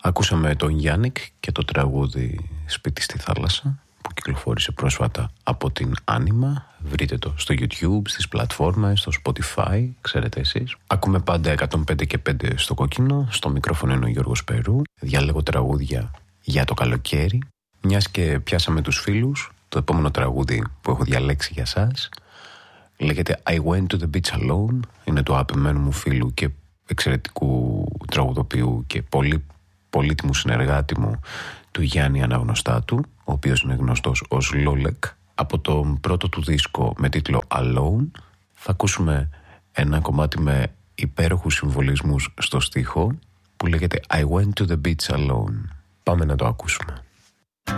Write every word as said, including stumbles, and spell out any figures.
Ακούσαμε τον Γιάννικ και το τραγούδι «Σπίτι στη θάλασσα» που κυκλοφόρησε πρόσφατα από την Άνιμα. Βρείτε το στο YouTube, στις πλατφόρμες, στο Spotify, ξέρετε εσείς. Ακούμε πάντα εκατόν πέντε και πέντε στο κόκκινο. Στο μικρόφωνο είναι ο Γιώργος Περού. Διάλεγω τραγούδια για το καλοκαίρι. Μιας και πιάσαμε τους φίλους, το επόμενο τραγούδι που έχω διαλέξει για σας λέγεται I Went to the Beach Alone. Είναι του αγαπημένου μου φίλου και εξαιρετικού τραγουδοποιού και πολύ πολύτιμου συνεργάτη μου, του Γιάννη Αναγνωστάτου, ο οποίος είναι γνωστός ως Λόλεκ. Από τον πρώτο του δίσκο με τίτλο Alone θα ακούσουμε ένα κομμάτι με υπέροχους συμβολισμούς στο στίχο που λέγεται I Went to the Beach Alone. Πάμε να το ακούσουμε.